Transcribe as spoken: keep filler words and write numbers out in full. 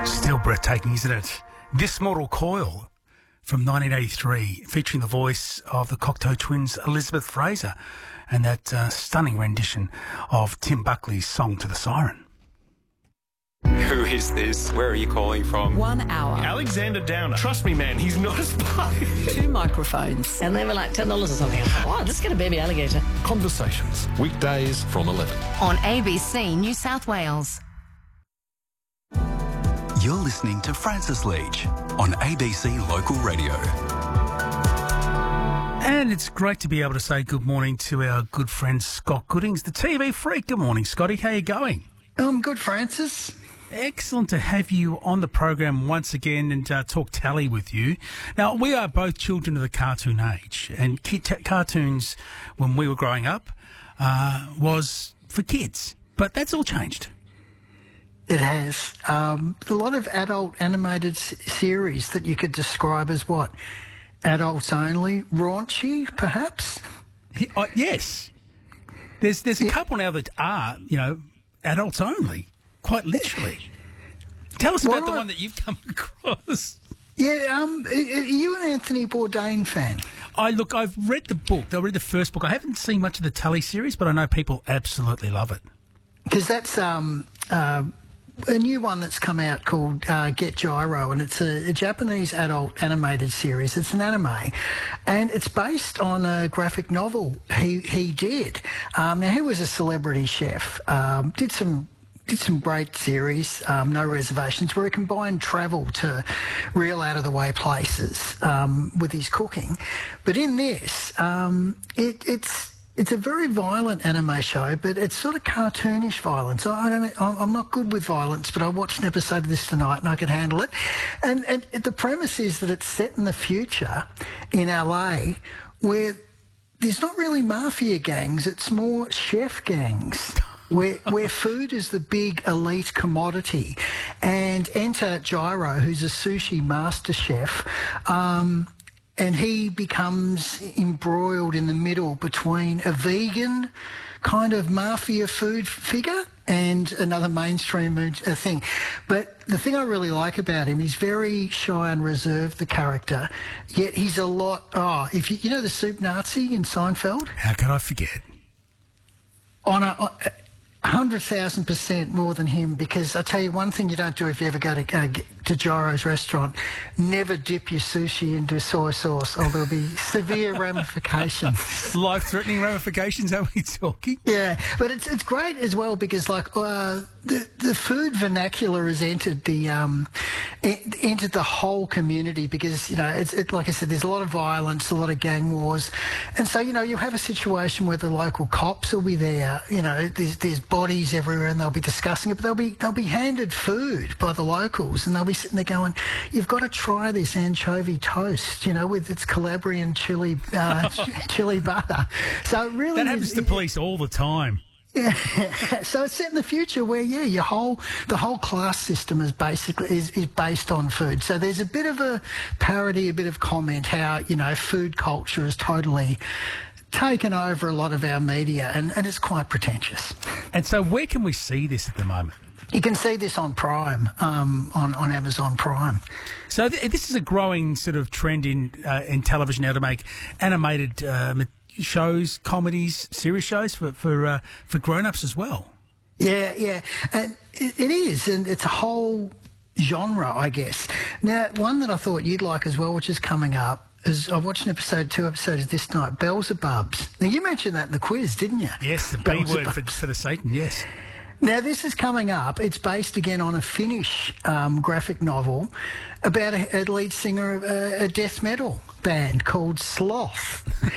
Still breathtaking, isn't it? This Mortal Coil from nineteen eighty-three, featuring the voice of the Cocteau Twins, Elizabeth Fraser, and that uh, stunning rendition of Tim Buckley's Song to the Siren. Who is this? Where are you calling from? One hour. Alexander Downer. Trust me, man, he's not a spy. Two microphones. And they were like ten dollars or something. I thought, oh, let's get a baby alligator. Conversations. Weekdays from eleven. On A B C New South Wales. You're listening to Francis Leach on A B C Local Radio. And it's great to be able to say good morning to our good friend Scott Goodings, the T V freak. Good morning, Scotty. How you going? I'm good, Francis. Excellent to have you on the program once again and uh, talk tally with you. Now, we are both children of the cartoon age, and kid t- cartoons, when we were growing up, uh, was for kids. But that's all changed. It has. Um, a lot of adult animated s- series that you could describe as what? Adults only? Raunchy, perhaps? Uh, yes. There's there's a couple now that are, you know, adults only, quite literally. Tell us about Well, the I- one that you've come across. Yeah, um, are you an Anthony Bourdain fan? I look, I've read the book. I read the first book. I haven't seen much of the Tully series, but I know people absolutely love it. Because that's um, uh, a new one that's come out called uh, Get Gyro, and it's a, a Japanese adult animated series. It's an anime, and it's based on a graphic novel he he did. Um, now, he was a celebrity chef, um, did some did some great series, um, No Reservations, where he combined travel to real out-of-the-way places um, with his cooking. But in this, um, it, it's... It's a very violent anime show, but it's sort of cartoonish violence. I don't, I'm not good with violence, but I watched an episode of this tonight and I could handle it. And, and the premise is that it's set in the future in L A, where there's not really mafia gangs, it's more chef gangs. Where, where food is the big elite commodity. And enter Gyro, who's a sushi master chef, um, and he becomes embroiled in the middle between a vegan kind of mafia food figure and another mainstream uh, thing. But the thing I really like about him, he's very shy and reserved, the character, yet he's a lot... Oh, if you, you know the soup Nazi in Seinfeld? How could I forget? On a... On, one hundred thousand percent more than him, because I tell you one thing you don't do if you ever go to uh, to Gyro's restaurant, never dip your sushi into soy sauce or there'll be severe ramifications. Life-threatening ramifications, are we talking? Yeah, but it's it's great as well because like uh, the the food vernacular has entered the um it, entered the whole community because you know it's it, like I said, there's a lot of violence, a lot of gang wars, and so you know you have a situation where the local cops will be there. You know, there's there's bodies everywhere, and they'll be discussing it. But they'll be they'll be handed food by the locals, and they'll be sitting there going, "You've got to try this anchovy toast, you know, with its Calabrian chili uh, chili butter." So it really That happens is, to it- police all the time. Yeah, so it's set in the future where yeah, your whole the whole class system is basically is, is based on food. So there's a bit of a parody, a bit of comment how you know food culture is totally taken over a lot of our media, and, and it's quite pretentious. And so where can we see this at the moment? You can see this on Prime, um, on on Amazon Prime. So th- this is a growing sort of trend in uh, in television now to make animated uh, ma- shows, comedies, series shows for for uh, for grown-ups as well. Yeah, yeah, and it, it is, and it's a whole genre, I guess. Now, one that I thought you'd like as well, which is coming up, is I watched an episode, two episodes this night, Beelzebubs. Now, you mentioned that in the quiz, didn't you? Yes, the B word for, for the Satan, yes. Now, this is coming up. It's based again on a Finnish um, graphic novel about a, a lead singer of a, a death metal band called Sloth.